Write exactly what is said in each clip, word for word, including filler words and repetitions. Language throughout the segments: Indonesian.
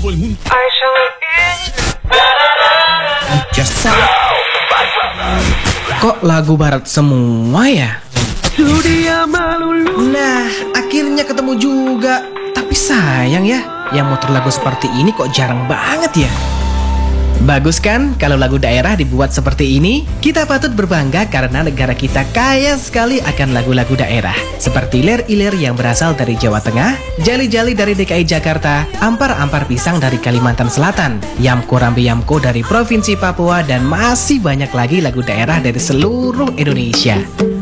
todo el mundo. Just kok lagu barat semua ya? Nah, akhirnya ketemu juga. Tapi sayang ya, yang motor lagu seperti ini kok jarang banget ya. Bagus kan kalau lagu daerah dibuat seperti ini? Kita patut berbangga karena negara kita kaya sekali akan lagu-lagu daerah. Seperti lir-ilir yang berasal dari Jawa Tengah, jali-jali dari D K I Jakarta, ampar-ampar pisang dari Kalimantan Selatan, yamko rambe yamko dari Provinsi Papua, dan masih banyak lagi lagu daerah dari seluruh Indonesia.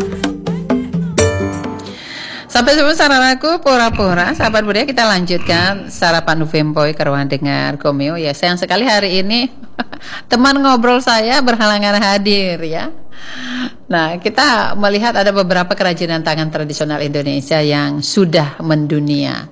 Sampai jumpa saranaku pura-pura. Sahabat budaya, kita lanjutkan sarapan Uvempoy ke ruang dengar Komeo. Ya, sayang sekali hari ini teman ngobrol saya berhalangan hadir ya. Nah, kita melihat ada beberapa kerajinan tangan tradisional Indonesia yang sudah mendunia.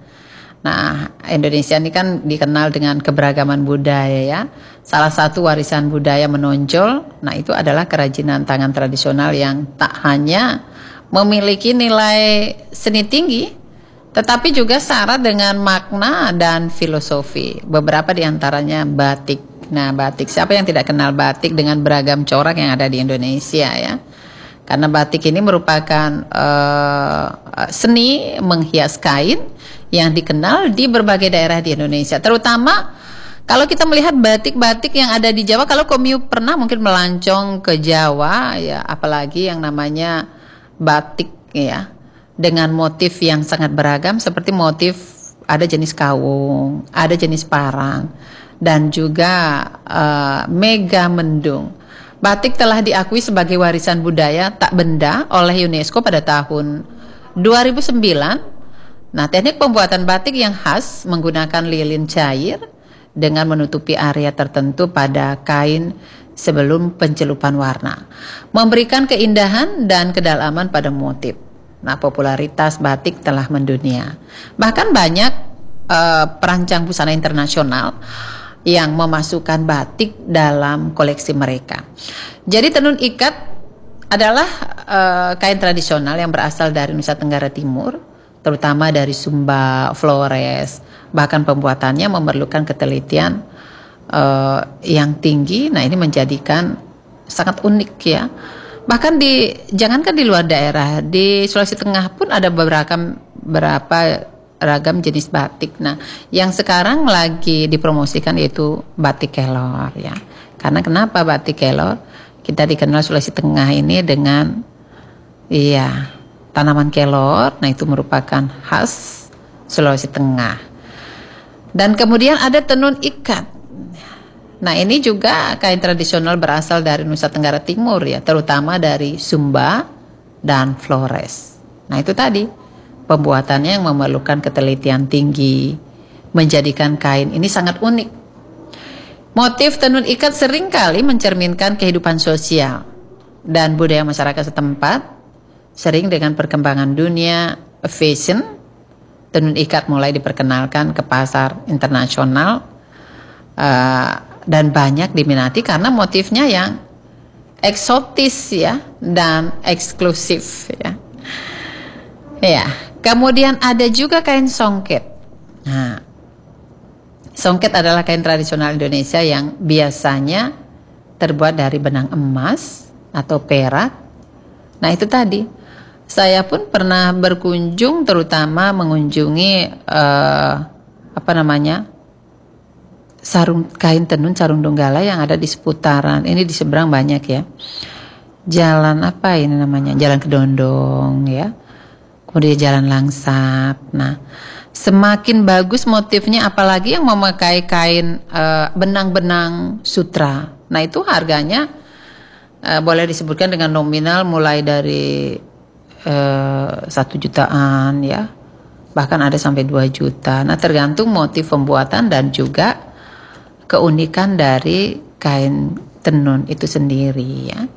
Nah, Indonesia ini kan dikenal dengan keberagaman budaya ya. Salah satu warisan budaya menonjol, nah itu adalah kerajinan tangan tradisional yang tak hanya memiliki nilai seni tinggi, tetapi juga syarat dengan makna dan filosofi. Beberapa diantaranya batik. Nah, batik, siapa yang tidak kenal batik dengan beragam corak yang ada di Indonesia ya? Karena batik ini merupakan uh, seni menghias kain yang dikenal di berbagai daerah di Indonesia. Terutama kalau kita melihat batik-batik yang ada di Jawa, kalau Komio pernah mungkin melancong ke Jawa ya, apalagi yang namanya batik ya, dengan motif yang sangat beragam seperti motif ada jenis kawung, ada jenis parang, dan juga uh, mega mendung. Batik telah diakui sebagai warisan budaya tak benda oleh UNESCO pada tahun dua ribu sembilan. Nah, teknik pembuatan batik yang khas menggunakan lilin cair dengan menutupi area tertentu pada kain sebelum pencelupan warna, memberikan keindahan dan kedalaman pada motif. Nah, popularitas batik telah mendunia. Bahkan banyak uh, perancang busana internasional yang memasukkan batik dalam koleksi mereka. Jadi tenun ikat adalah uh, kain tradisional yang berasal dari Nusa Tenggara Timur, terutama dari Sumba, Flores. Bahkan pembuatannya memerlukan ketelitian Uh, yang tinggi. Nah, ini menjadikan sangat unik ya. Bahkan di jangankan di luar daerah, di Sulawesi Tengah pun ada beberapa berapa ragam jenis batik. Nah, yang sekarang lagi dipromosikan yaitu batik kelor ya. Karena kenapa batik kelor? Kita dikenal Sulawesi Tengah ini dengan iya, tanaman kelor. Nah, itu merupakan khas Sulawesi Tengah. Dan kemudian ada tenun ikat. Nah, ini juga kain tradisional berasal dari Nusa Tenggara Timur ya, terutama dari Sumba dan Flores. Nah, itu tadi pembuatannya yang memerlukan ketelitian tinggi, menjadikan kain ini sangat unik. Motif tenun ikat seringkali mencerminkan kehidupan sosial dan budaya masyarakat setempat. Sering dengan perkembangan dunia fashion, tenun ikat mulai diperkenalkan ke pasar internasional. Uh, dan banyak diminati karena motifnya yang eksotis ya dan eksklusif ya. Ya, kemudian ada juga kain songket. Nah, songket adalah kain tradisional Indonesia yang biasanya terbuat dari benang emas atau perak. Nah, itu tadi. Saya pun pernah berkunjung, terutama mengunjungi uh, apa namanya? sarung kain tenun sarung donggala yang ada di seputaran ini, di seberang banyak ya, jalan apa ini namanya, jalan Kedondong ya, kemudian jalan Langsat. Nah, semakin bagus motifnya, apalagi yang memakai kain uh, benang-benang sutra. Nah, itu harganya uh, boleh disebutkan dengan nominal mulai dari uh, satu jutaan ya, bahkan ada sampai dua juta. Nah, tergantung motif pembuatan dan juga keunikan dari kain tenun itu sendiri ya.